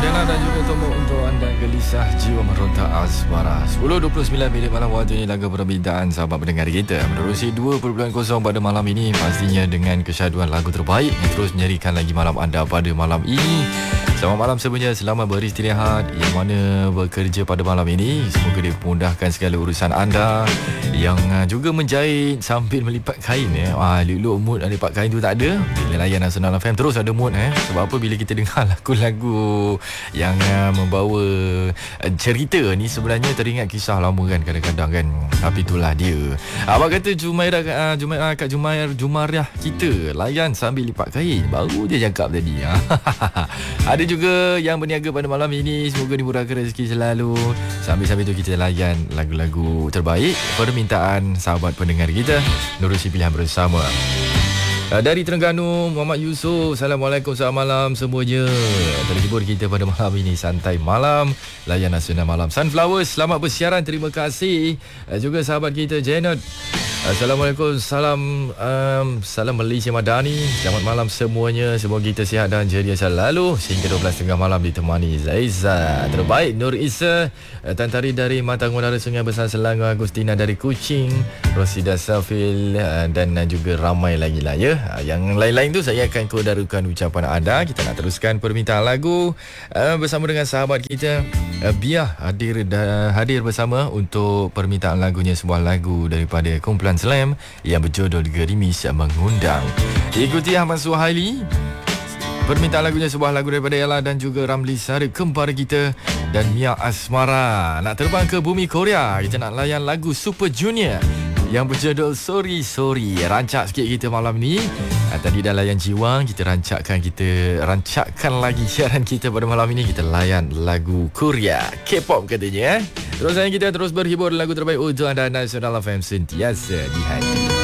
Dela dan juga Tomo untuk anda gelisah jiwa meronta asmara. 10.29 minit malam waktu ini lagu perbincangan sahabat pendengar kita menerusi 2.0 pada malam ini, pastinya dengan kesyaduan lagu terbaik yang terus menyerikan lagi malam anda pada malam ini. Selamat malam semuanya, selamat beristirahat yang mana bekerja pada malam ini. Semoga dia memudahkan segala urusan anda. Yang juga menjahit sambil melipat kain elok mood lipat kain tu tak ada. Bila layan Nasional FM terus ada mood Sebab apa, bila kita dengar lagu-lagu yang membawa cerita ni, sebenarnya teringat kisah lama kan kadang-kadang kan. Tapi itulah dia. Abang kata Kak Jumariah kita layan sambil lipat kain. Baru dia cakap tadi. Ada juga yang berniaga pada malam ini. Semoga dimurahkan rezeki selalu. Sambil-sambil tu kita layan lagu-lagu terbaik permintaan sahabat pendengar kita. Nerusi pilihan bersama. Dari Terengganu, Muhammad Yusof. Assalamualaikum, selamat malam semuanya. Terhibur kita pada malam ini. Santai malam, layan Nasional Malam. Sunflowers, selamat bersiaran, terima kasih. Juga sahabat kita Janet. Assalamualaikum, salam Malaysia Madani. Selamat malam semuanya. Semoga kita sihat dan ceria selalu sehingga 12.30 malam ditemani Zaiza. Terbaik Nur Isa, Tantari dari Matang Menara Sungai Besar Selangor, Agustina dari Kuching, Rosida Safil dan juga ramai lagi lah ya. Yang lain-lain tu saya akan kodarukan ucapan anda. Kita nak teruskan permintaan lagu bersama dengan sahabat kita Biah hadir bersama untuk permintaan lagunya, sebuah lagu daripada kumpulan Slam yang berjudul Gerimis Mengundang. Ikuti Ahmad Suhaili. Permintaan lagunya sebuah lagu daripada Ella dan juga Ramli Sarip, kembar kita, dan Mia Asmara. Nak terbang ke bumi Korea, kita nak layan lagu Super Junior yang berjudul Sorry Sorry. Rancak sikit kita malam ni. Tadi dah layan Jiwang, kita rancakkan lagi siaran kita pada malam ini. Kita layan lagu Korea, K-pop katanya. Terus kita terus berhibur lagu terbaik untuk anda. Nasional FM sentiasa di hati.